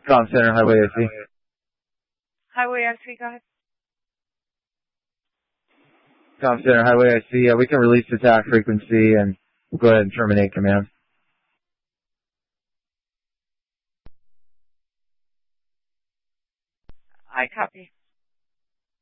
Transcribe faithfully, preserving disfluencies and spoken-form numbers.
Com Center, Highway I C. Highway I C, go ahead. Com Center, Highway I C. Uh, we can release the attack frequency and go ahead and terminate command. I copy.